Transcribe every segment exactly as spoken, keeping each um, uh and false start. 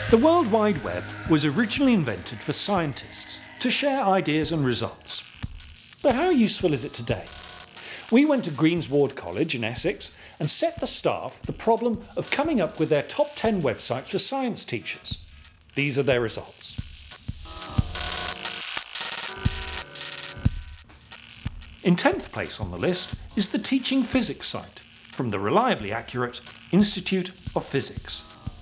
The World Wide Web was originally invented for scientists to share ideas and results. But how useful is it today? We went to Greensward College in Essex and set the staff the problem of coming up with their top ten websites for science teachers. These are their results. In tenth place on the list is the Teaching Physics site from the reliably accurate Institute of Physics.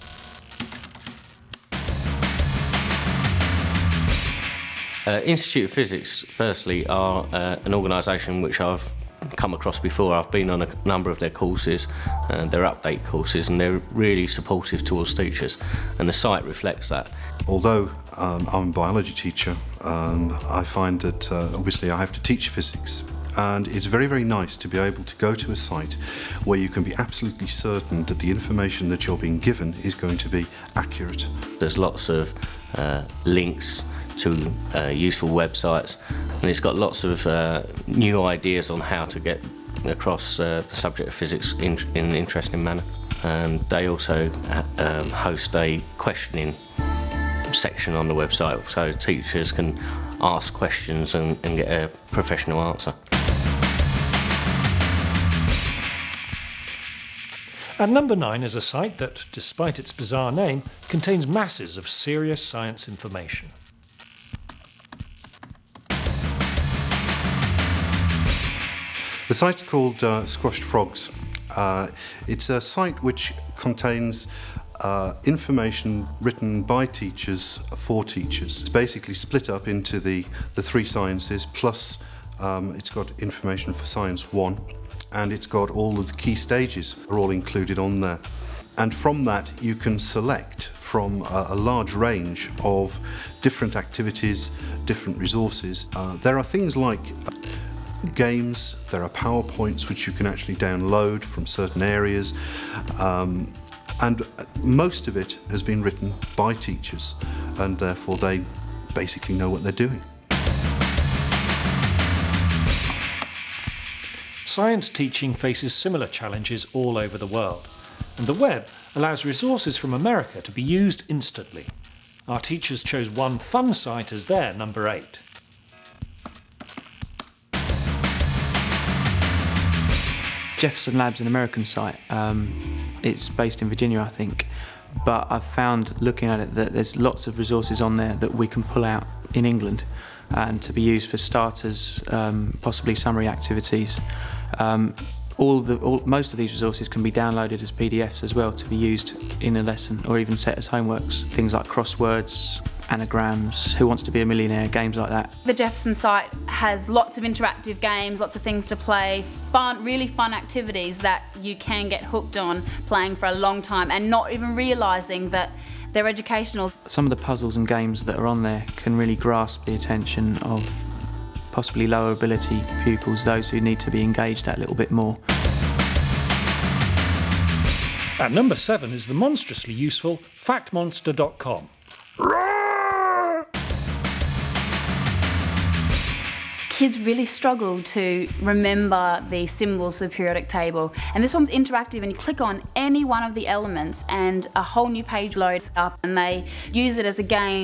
Uh, Institute of Physics, firstly, are uh, an organisation which I've come across before. I've been on a number of their courses, uh, their update courses, and they're really supportive towards teachers, and the site reflects that. Although um, I'm a biology teacher, um, I find that uh, obviously I have to teach physics, and it's very, very nice to be able to go to a site where you can be absolutely certain that the information that you're being given is going to be accurate. There's lots of uh, links to uh, useful websites, and it's got lots of uh, new ideas on how to get across uh, the subject of physics in, in an interesting manner. And they also um, host a questioning section on the website, so teachers can ask questions and, and get a professional answer. At number nine is a site that, despite its bizarre name, contains masses of serious science information. The site's called uh, Squashed Frogs. Uh, it's a site which contains uh, information written by teachers for teachers. It's basically split up into the, the three sciences, plus um, it's got information for Science one, and it's got all of the key stages are all included on there. And from that you can select from a, a large range of different activities, different resources. Uh, there are things like games, there are PowerPoints which you can actually download from certain areas, um, and most of it has been written by teachers, and therefore they basically know what they're doing. Science teaching faces similar challenges all over the world, and the web allows resources from America to be used instantly. Our teachers chose one fun site as their number eight. Jefferson Lab's an American site. Um, it's based in Virginia, I think, but I've found, looking at it, that there's lots of resources on there that we can pull out in England and to be used for starters, um, possibly summary activities. Um, all the, all, most of these resources can be downloaded as P D Fs as well to be used in a lesson or even set as homeworks. Things like crosswords, anagrams, Who Wants to Be a Millionaire, games like that. The Jefferson site has lots of interactive games, lots of things to play, fun, really fun activities that you can get hooked on playing for a long time and not even realising that they're educational. Some of the puzzles and games that are on there can really grasp the attention of possibly lower ability pupils, those who need to be engaged that little bit more. At number seven is the monstrously useful fact monster dot com. Kids really struggle to remember the symbols of the periodic table, and this one's interactive, and you click on any one of the elements and a whole new page loads up, and they use it as a game.